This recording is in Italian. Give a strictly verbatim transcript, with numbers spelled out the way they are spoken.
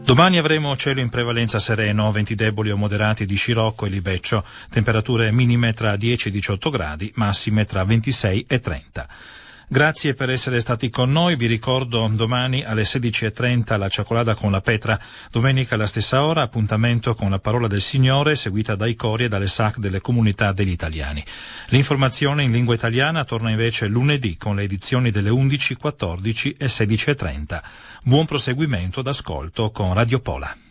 Domani avremo cielo in prevalenza sereno, venti deboli o moderati di scirocco e libeccio, temperature minime tra dieci e diciotto gradi, massime tra ventisei e trenta. Grazie per essere stati con noi, vi ricordo domani alle sedici e trenta la ciacolata con la Petra, domenica alla stessa ora appuntamento con la parola del Signore seguita dai cori e dalle S A C delle comunità degli italiani. L'informazione in lingua italiana torna invece lunedì con le edizioni delle undici, quattordici e sedici e trenta. Buon proseguimento d'ascolto con Radio Pola.